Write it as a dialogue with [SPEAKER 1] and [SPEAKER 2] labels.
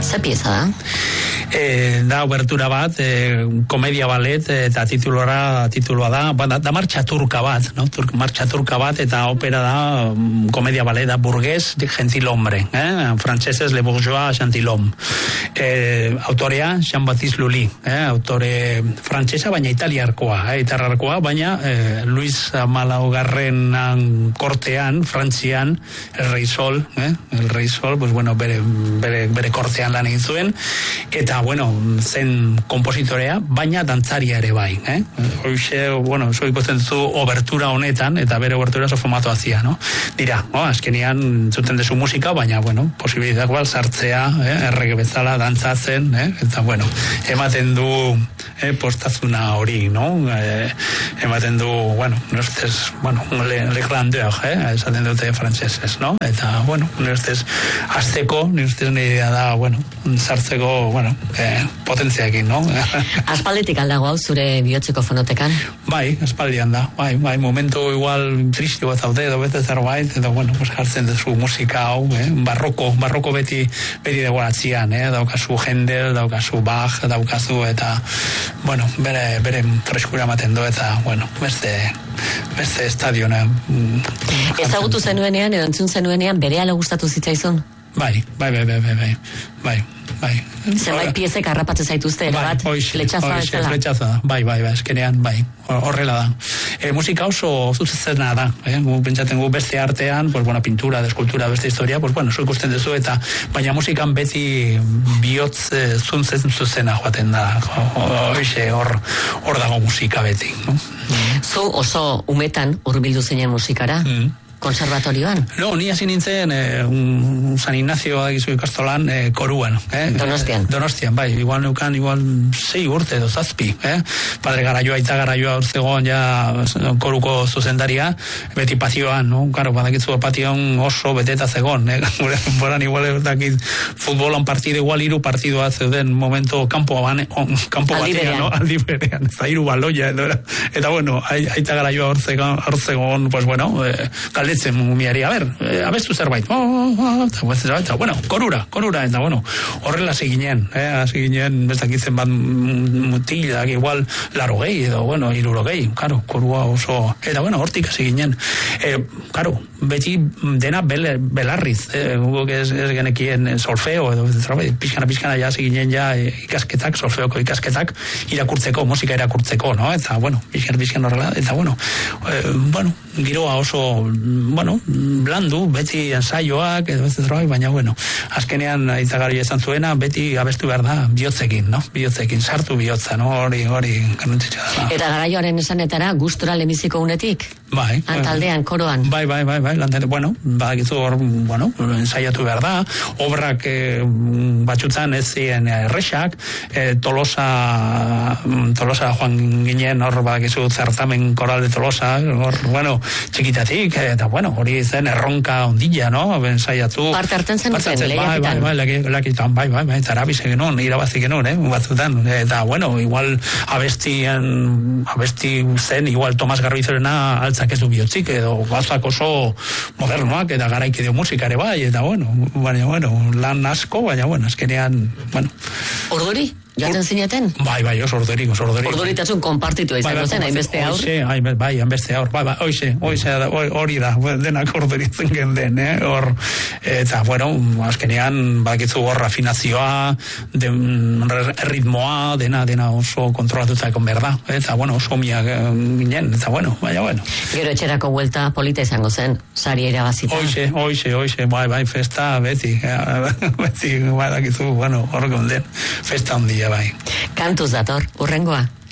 [SPEAKER 1] Ze pieza da?
[SPEAKER 2] Da obertura bat, komedia balet, eta tituloa da martxa turka bat, no? Martxa turka bat, eta opera da komedia balet, da burgués gentilhombre, en franceses le bourgeois gentilhomme. Autorea Jean-Baptiste Lully, autore frantsesa, baina italiarkoa, baina Luis Malaugarren kortean, Frantzian, el Rey Sol, pues bueno, bere kortean lan egin zuen, eta bueno, zen kompositorea, baina dantzaria ere bai, Hoxe, bueno, zo ikusten duzu obertura honetan, eta bere obertura zo formato hazia, no? Dira, azkenian zuten dezu musika, baina, bueno, posibilitak bal sartzea, errege bezala dantzatzen, eta, bueno, ematen du postazuna hori, no? Ematen du, bueno, nostez, bueno, le grandeur, esaten dute frantzeses, no? Eta, bueno, nostez, azteko, nostez nire da, bueno, sartzeko, bueno, potentziakin, no?
[SPEAKER 1] Aspalditik aldago hau zure bihotzeko fonotekan?
[SPEAKER 2] Bai, aspaldian da, bai, momentu igual tristio bat zaude, edo bete zerbait, edo, bueno, pues jartzen dezu musika hau, barroko beti degoratzian, daukazu Händel, daukazu Bach, daukazu, eta, bueno, bere freskura ematen du, eta, bueno, beste estadiona.
[SPEAKER 1] Ezagutu zenuenean, edo entzun zenuenean, berehala gustatu zitzaizun?
[SPEAKER 2] Bai.
[SPEAKER 1] Zenbait piezek harrapatzen zaituzte, erabat, fletxaza ezela.
[SPEAKER 2] Fletxaza, bai, eskenean, bai, horrela da. Musika oso zuzena da, pentsaten gu beste artean, pues bueno, pintura, eskultura, beste historia, pues bueno, zu ikusten duzu, eta baina musikan beti bihotz zuzena joaten da, hor dago musika beti, no?
[SPEAKER 1] Zu oso umetan hurbildu zeinen musikara? Konservatorioan?
[SPEAKER 2] No, ni hasi nintzen San Ignacio ikastolan koruan. Donostian, bai. Igual 6 urte edo 7. Padre Garaioa, Aita Garaioa urzegoan ja koruko zuzendaria, beti patioan, no? Karo, badakitzu patioan oso beteta zegoen. Boran igual dakit futbolan partido, igual 3 partidua zeuden momento kampo batean, no? Aldi berean. Ez da 3 baloia, eta bueno, Aita Garaioa urzegoan, pues bueno, galdetzen mumiari, abestu zerbait, eta, bueno, korura, eta, bueno, horrela ziginen, bestakitzen bat mutil, igual, 80, edo, bueno, 60, karo, korua oso, eta, bueno, hortik ziginen, karo, beti dena belarriz, guk ez genekien solfeo, edo, pixkana ja ziginen ja ikasketak, solfeoko ikasketak, irakurtzeko, musika irakurtzeko, no? Eta, bueno, pixkan horrela, eta, bueno, giroa oso, bueno, blandu, beti ensaioak, edo ez zerbait, baina, bueno, azkenean Aitagari esan zuena, beti abestu behar da bihotzekin, no? Bihotzekin, sartu bihotza, no? Hori, garrantzitsua da.
[SPEAKER 1] Eta Garaioaren esanetara, gustura lehenbiziko unetik?
[SPEAKER 2] Bai.
[SPEAKER 1] Taldean, koroan?
[SPEAKER 2] Bai, bueno, badakizu hor, bueno, ensaiatu behar da, obrak batxutzan ez ziren errexak, Tolosa joan ginen, hor badakizu zertamen koral de Tolosa, hor, bueno, txikitatik, eta, bueno, hori zen erronka ondilla, no? Ensaiatu.
[SPEAKER 1] Parte hartzen zen lehiaketan.
[SPEAKER 2] Bai, zarabiz genuen, irabazi genuen, batzutan, eta, bueno, igual abesti zen, igual Tomas Garbizorena altzak ez du bihotzik, edo gauzak oso modernoak, eta garaikideo musikare bai, eta, bueno, lan asko, baina, bueno, azkenean, bueno.
[SPEAKER 1] Orduri? Joaten zineten?
[SPEAKER 2] Bai, oso ordurik.
[SPEAKER 1] Orduritasun konpartitu izango zen, hainbeste aur?
[SPEAKER 2] Bai, hainbeste aur, hori da, denak orduritzen genden, hor, eta, bueno, azkenean, badakitzu hor rafinazioa, ritmoa, dena oso kontrolatuta ekon behar da, eta, bueno, oso miak ginen, eta, bueno, baina.
[SPEAKER 1] Gero etxerako buelta polita izango zen, sari irabazita.
[SPEAKER 2] Hoxe, bai, festa, beti, badakitzu, bueno, hor gonden, festa ondia, bai.
[SPEAKER 1] Kantuz dator, urrengoa?